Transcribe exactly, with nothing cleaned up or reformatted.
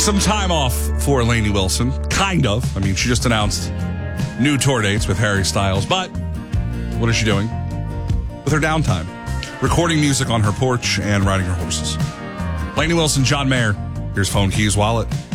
Some time off for Lainey Wilson. Kind of. I mean, she just announced new tour dates with Harry Styles. But what is she doing with her downtime? Recording music on her porch and riding her horses. Lainey Wilson, John Mayer. Here's Phone Keys Wallet.